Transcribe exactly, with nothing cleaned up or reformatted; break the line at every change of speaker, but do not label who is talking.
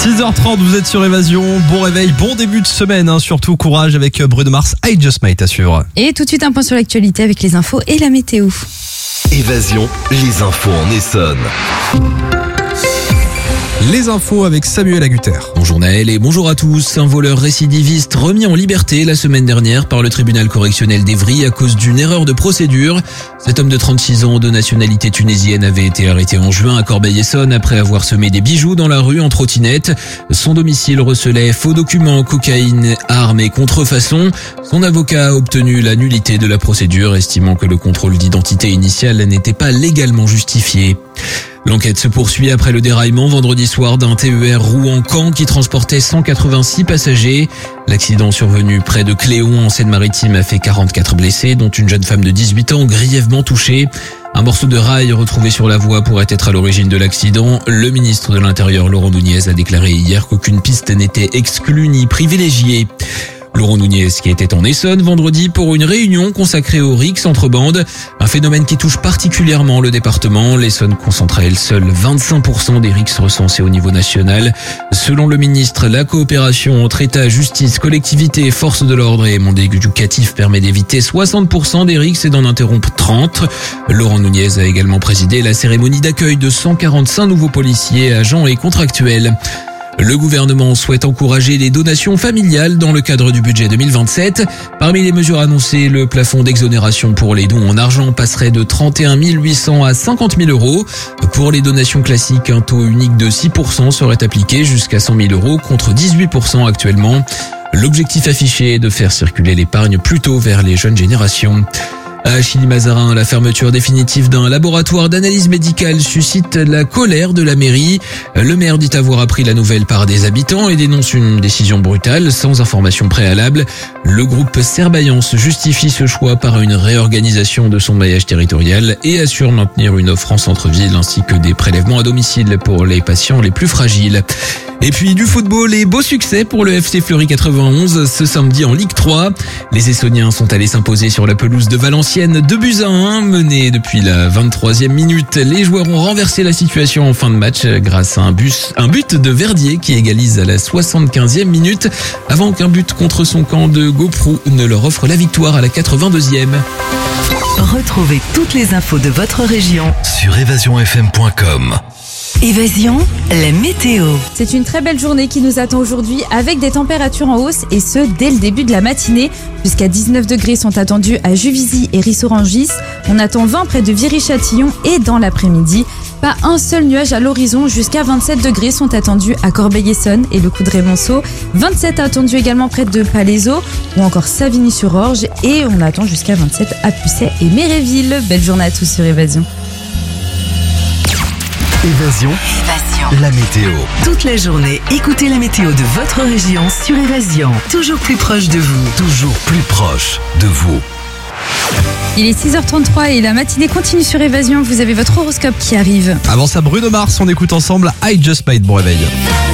six heures trente, vous êtes sur Évasion. Bon réveil, bon début de semaine, hein. Surtout courage avec Bruno Mars, I Just Might à suivre.
Et tout de suite un point sur l'actualité avec les infos et la météo.
Évasion, les infos en Essonne.
Les infos avec Samuel Agutter.
Bonjour Naël et bonjour à tous. Un voleur récidiviste remis en liberté la semaine dernière par le tribunal correctionnel d'Evry à cause d'une erreur de procédure. Cet homme de trente-six ans de nationalité tunisienne avait été arrêté en juin à Corbeil-Essonnes après avoir semé des bijoux dans la rue en trottinette. Son domicile recelait faux documents, cocaïne, armes et contrefaçons. Son avocat a obtenu la nullité de la procédure, estimant que le contrôle d'identité initial n'était pas légalement justifié. L'enquête se poursuit après le déraillement vendredi soir d'un T E R Rouen-Caen qui transportait cent quatre-vingt-six passagers. L'accident survenu près de Cléon en Seine-Maritime a fait quarante-quatre blessés, dont une jeune femme de dix-huit ans grièvement touchée. Un morceau de rail retrouvé sur la voie pourrait être à l'origine de l'accident. Le ministre de l'Intérieur, Laurent Nunez, a déclaré hier qu'aucune piste n'était exclue ni privilégiée. Laurent Nunez qui était en Essonne vendredi pour une réunion consacrée au R I C entre bandes, un phénomène qui touche particulièrement le département. L'Essonne concentre à elle seule vingt-cinq pour cent des R I C recensés au niveau national. Selon le ministre, la coopération entre État, justice, collectivités, forces de l'ordre et monde éducatif permet d'éviter soixante pour cent des R I C et d'en interrompre trente. Laurent Nunez a également présidé la cérémonie d'accueil de cent quarante-cinq nouveaux policiers, agents et contractuels. Le gouvernement souhaite encourager les donations familiales dans le cadre du budget deux mille vingt-sept. Parmi les mesures annoncées, le plafond d'exonération pour les dons en argent passerait de trente et un mille huit cents à cinquante mille euros. Pour les donations classiques, un taux unique de six pour cent serait appliqué jusqu'à cent mille euros contre dix-huit pour cent actuellement. L'objectif affiché est de faire circuler l'épargne plutôt vers les jeunes générations. À Chilly-Mazarin, la fermeture définitive d'un laboratoire d'analyse médicale suscite la colère de la mairie. Le maire dit avoir appris la nouvelle par des habitants et dénonce une décision brutale sans information préalable. Le groupe Serbaillance justifie ce choix par une réorganisation de son maillage territorial et assure maintenir une offre en centre-ville ainsi que des prélèvements à domicile pour les patients les plus fragiles. Et puis du football et beau succès pour le F C Fleury quatre-vingt-onze ce samedi en Ligue trois. Les Essonniens sont allés s'imposer sur la pelouse de Valenciennes deux buts à un. Menés depuis la vingt-troisième minute, les joueurs ont renversé la situation en fin de match grâce à un, bus, un but de Verdier qui égalise à la soixante-quinzième minute avant qu'un but contre son camp de Goprou ne leur offre la victoire à la quatre-vingt-deuxième.
Retrouvez toutes les infos de votre région
sur évasion f m point com.
Évasion, la météo.
C'est une très belle journée qui nous attend aujourd'hui avec des températures en hausse et ce dès le début de la matinée. Jusqu'à dix-neuf degrés sont attendus à Juvisy et Rissorangis. On attend vingt près de Viry-Châtillon et dans l'après-midi, pas un seul nuage à l'horizon. Jusqu'à vingt-sept degrés sont attendus à Corbeil-Essonnes et le Coudray-Monceau. vingt-sept attendus également près de Palaiseau ou encore Savigny-sur-Orge et on attend jusqu'à vingt-sept à Pucet et Méréville. Belle journée à tous sur Évasion.
Évasion,
Évasion,
la météo.
toute la journée, écoutez la météo de votre région sur Évasion. Toujours plus proche de vous.
Toujours plus proche de vous.
Il est six heures trente-trois et la matinée continue sur Évasion. Vous avez votre horoscope qui arrive.
Avant ça, Bruno Mars, on écoute ensemble I Just Might. Bon réveil.